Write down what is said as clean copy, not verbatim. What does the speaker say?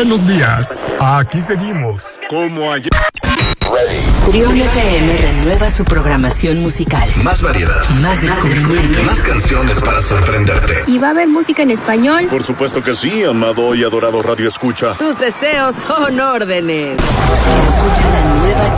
Buenos días. Aquí seguimos. Como ayer. Trión FM renueva su programación musical. Más variedad. Más descubrimiento. Más canciones para sorprenderte. ¿Y va a haber música en español? Por supuesto que sí, amado y adorado Radio Escucha. Tus deseos son órdenes. Escucha la nueva